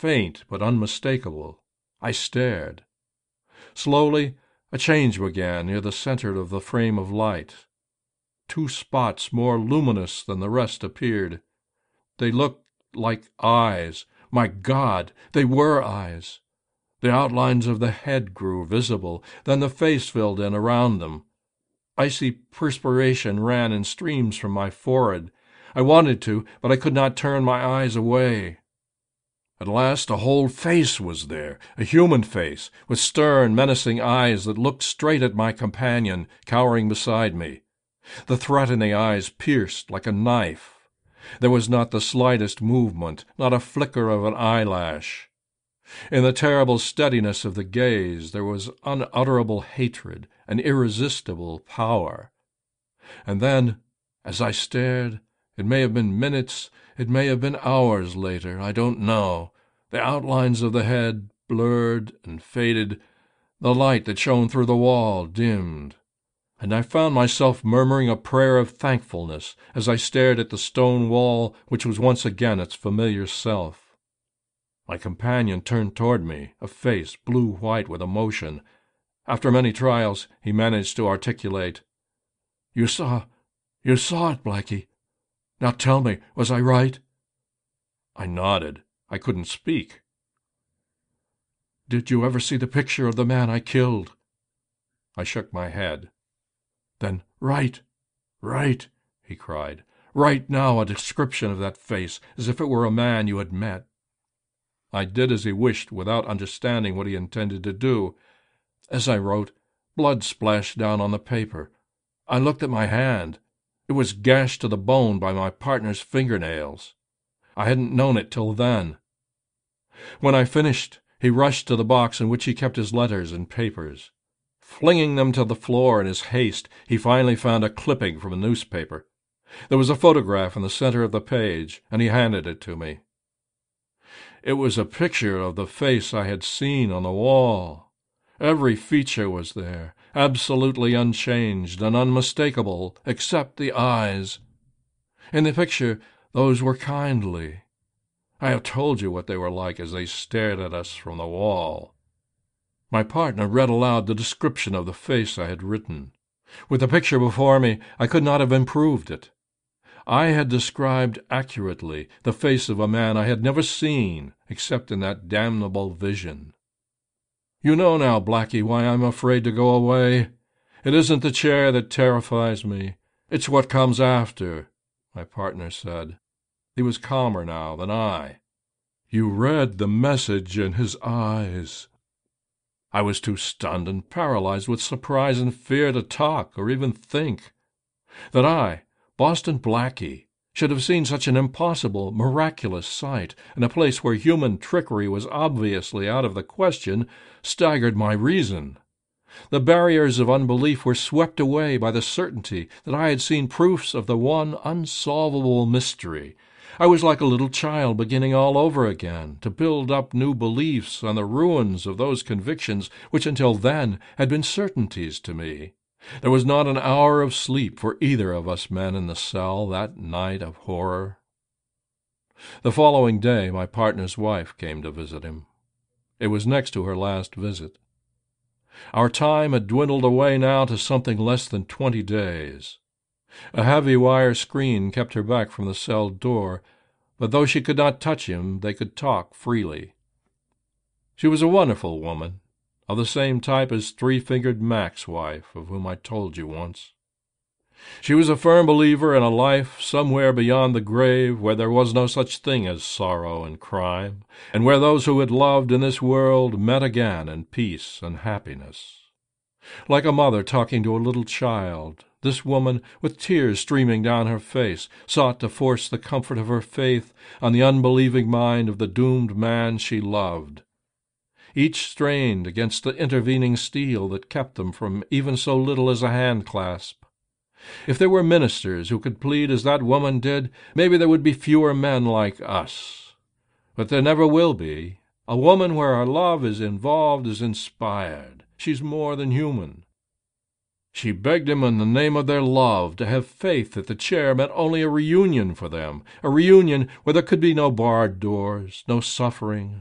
faint but unmistakable. I stared. Slowly, a change began near the center of the frame of light. 2 spots more luminous than the rest appeared. They looked like eyes. My God, they were eyes. The outlines of the head grew visible, then the face filled in around them. Icy perspiration ran in streams from my forehead. I wanted to, but I could not turn my eyes away. At last a whole face was there, a human face, with stern, menacing eyes that looked straight at my companion, cowering beside me. The threat in the eyes pierced like a knife. There was not the slightest movement, not a flicker of an eyelash. In the terrible steadiness of the gaze there was unutterable hatred, an irresistible power. And then, as I stared, it may have been minutes, it may have been hours later, I don't know, the outlines of the head blurred and faded, the light that shone through the wall dimmed, and I found myself murmuring a prayer of thankfulness as I stared at the stone wall which was once again its familiar self. My companion turned toward me, a face blue-white with emotion. After many trials, he managed to articulate, You saw it, Blackie. Now tell me, was I right?" I nodded. I couldn't speak. "Did you ever see the picture of the man I killed?" I shook my head. "Then write, he cried. "Write now a description of that face, as if it were a man you had met." I did as he wished, without understanding what he intended to do. As I wrote, blood splashed down on the paper. I looked at my hand. It was gashed to the bone by my partner's fingernails. I hadn't known it till then. When I finished, he rushed to the box in which he kept his letters and papers. Flinging them to the floor in his haste, he finally found a clipping from a newspaper. There was a photograph in the center of the page, and he handed it to me. It was a picture of the face I had seen on the wall. Every feature was there, absolutely unchanged and unmistakable, except the eyes. In the picture, those were kindly. I have told you what they were like as they stared at us from the wall. My partner read aloud the description of the face I had written. With the picture before me, I could not have improved it. I had described accurately the face of a man I had never seen except in that damnable vision. You know now, Blackie, why I'm afraid to go away. It isn't the chair that terrifies me. It's what comes after, my partner said. He was calmer now than I. You read the message in his eyes. I was too stunned and paralyzed with surprise and fear to talk or even think. That I, Boston Blackie, should have seen such an impossible, miraculous sight in a place where human trickery was obviously out of the question staggered my reason. The barriers of unbelief were swept away by the certainty that I had seen proofs of the one unsolvable mystery. I was like a little child beginning all over again, to build up new beliefs on the ruins of those convictions which until then had been certainties to me. There was not an hour of sleep for either of us men in the cell that night of horror. The following day my partner's wife came to visit him. It was next to her last visit. Our time had dwindled away now to something less than 20 days. A heavy wire screen kept her back from the cell door, but though she could not touch him, they could talk freely. She was a wonderful woman, of the same type as Three-Fingered Mac's wife, of whom I told you once. She was a firm believer in a life somewhere beyond the grave, where there was no such thing as sorrow and crime, and where those who had loved in this world met again in peace and happiness. Like a mother talking to a little child, this woman, with tears streaming down her face, sought to force the comfort of her faith on the unbelieving mind of the doomed man she loved. Each strained against the intervening steel that kept them from even so little as a hand-clasp. If there were ministers who could plead as that woman did, maybe there would be fewer men like us. But there never will be. A woman where her love is involved is inspired. She's more than human. She begged him in the name of their love to have faith that the chair meant only a reunion for them, a reunion where there could be no barred doors, no suffering,